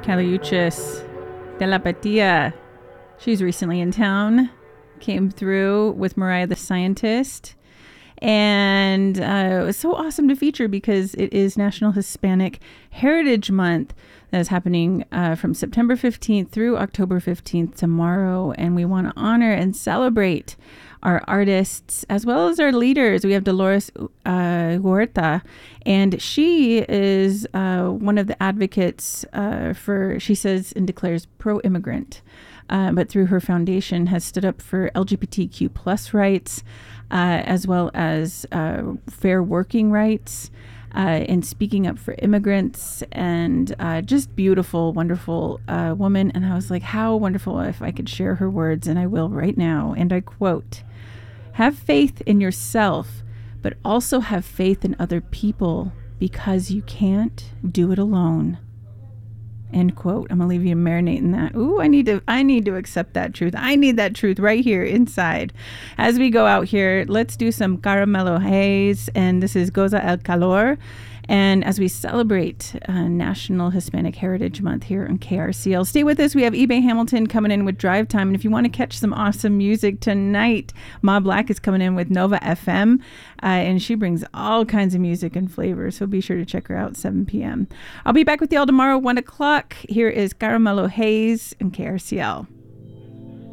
Caliuchis de la Batia. She's recently in town. Came through with Mariah the Scientist. And it was so awesome to feature because it is National Hispanic Heritage Month that is happening from September 15th through October 15th tomorrow. And we want to honor and celebrate our artists as well as our leaders. We have Dolores Huerta, and she is one of the advocates for, she says and declares, pro-immigrant. But through her foundation has stood up for LGBTQ plus rights, as well as fair working rights, and speaking up for immigrants, and just beautiful, wonderful woman. And I was like, how wonderful if I could share her words, and I will right now. And I quote, "Have faith in yourself, but also have faith in other people, because you can't do it alone." End quote. I'm gonna leave you to marinate in that. Ooh, I need to accept that truth. I need that truth right here inside. As we go out here, let's do some Caramelo Hayes, and this is Goza el Calor. And as we celebrate National Hispanic Heritage Month here on KRCL, stay with us. We have eBay Hamilton coming in with Drive Time. And if you want to catch some awesome music tonight, Ma Black is coming in with Nova FM. And she brings all kinds of music and flavors. So be sure to check her out, 7 p.m. I'll be back with y'all tomorrow, 1 o'clock. Here is Caramelo Hayes and KRCL.